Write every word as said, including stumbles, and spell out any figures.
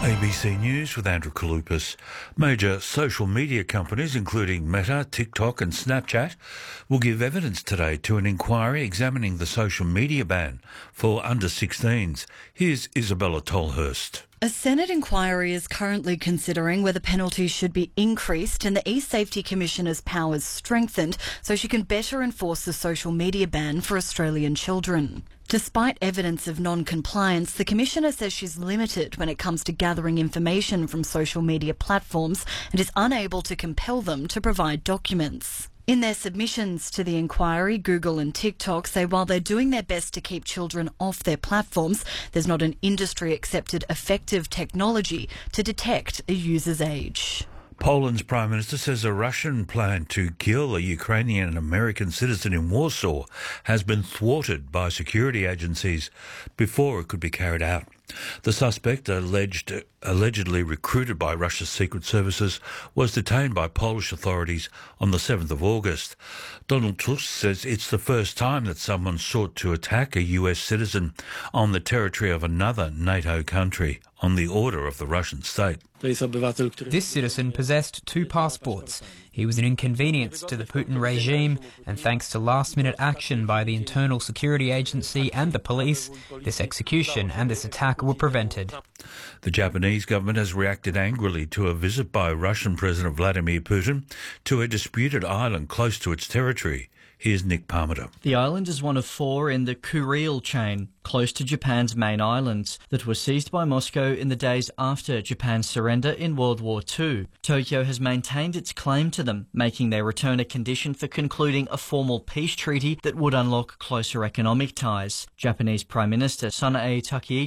A B C News with Andrew Kalupas. Major social media companies, including Meta, TikTok and Snapchat, will give evidence today to an inquiry examining the social media ban for under sixteens. Here's Isabella Tolhurst. A Senate inquiry is currently considering whether penalties should be increased and the E-Safety Commissioner's powers strengthened so she can better enforce the social media ban for Australian children. Despite evidence of non-compliance, the Commissioner says she's limited when it comes to gathering information from social media platforms and is unable to compel them to provide documents. In their submissions to the inquiry, Google and TikTok say while they're doing their best to keep children off their platforms, there's not an industry-accepted effective technology to detect a user's age. Poland's Prime Minister says a Russian plan to kill a Ukrainian and American citizen in Warsaw has been thwarted by security agencies before it could be carried out. The suspect, alleged, allegedly recruited by Russia's secret services, was detained by Polish authorities on the seventh of August. Donald Tusk says it's the first time that someone sought to attack a U S citizen on the territory of another NATO country on the order of the Russian state. This citizen possessed two passports. He was an inconvenience to the Putin regime, and thanks to last-minute action by the Internal Security Agency and the police, this execution and this attack were prevented. The Japanese government has reacted angrily to a visit by Russian President Vladimir Putin to a disputed island close to its territory. Here's Nick Parmenter. The island is one of four in the Kuril chain, close to Japan's main islands, that were seized by Moscow in the days after Japan's surrender in World War Two. Tokyo has maintained its claim to them, making their return a condition for concluding a formal peace treaty that would unlock closer economic ties. Japanese Prime Minister Sanae Takaichi